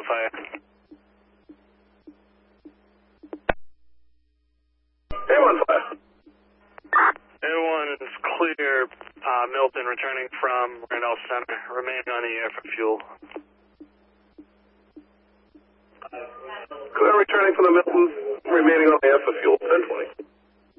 fire. A1 fire. A1's clear, Milton returning from Randolph Center, remaining on the air for fuel. Clear returning from the Milton, remaining on the air for fuel, 1020.